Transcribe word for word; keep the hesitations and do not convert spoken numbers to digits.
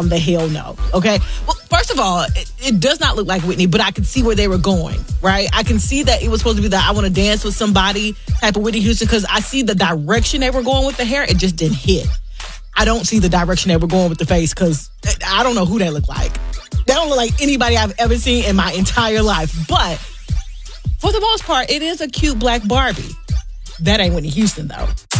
on the hell no. Okay. Well, first of all, it, it does not look like Whitney, but I can see where they were going, right? I can see that it was supposed to be the I want to dance with somebody type of Whitney Houston because I see the direction they were going with the hair. It just didn't hit. I don't see the direction they were going with the face because I don't know who they look like. They don't look like anybody I've ever seen in my entire life. But for the most part, it is a cute black Barbie. That ain't Whitney Houston, though.